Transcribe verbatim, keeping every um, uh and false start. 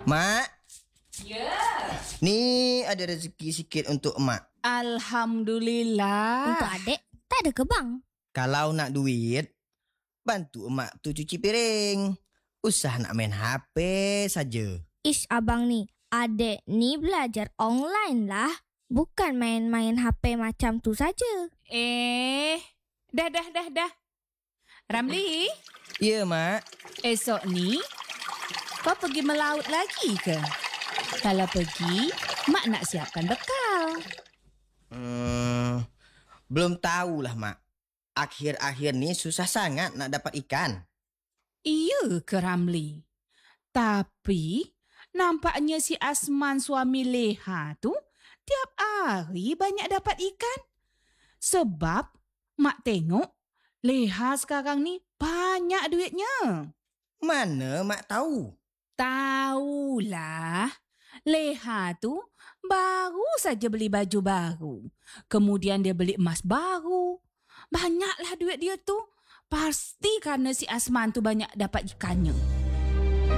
Mak, Ya. ni ada rezeki sikit untuk emak. Alhamdulillah. Untuk adik, tak ada ke bang? Kalau nak duit, bantu emak tu cuci piring. Usah nak main H P saja. Ish abang ni, adik ni belajar online lah. Bukan main-main H P macam tu saja. Eh, dah dah dah dah. Ramli, Ya, Mak. esok ni kau pergi melaut lagi ke? Kalau pergi, Mak nak siapkan bekal. Hmm, belum tahulah, Mak. Akhir-akhir ni susah sangat nak dapat ikan. Iya ke Ramli? Tapi nampaknya si Asman suami Leha tu tiap hari banyak dapat ikan. Sebab Mak tengok Leha sekarang ni banyak duitnya. Mana Mak tahu? Tahulah. Leha tu baru saja beli baju baru. Kemudian dia beli emas baru. Banyaklah duit dia tu. Pasti kerana si Asman tu banyak dapat ikannya.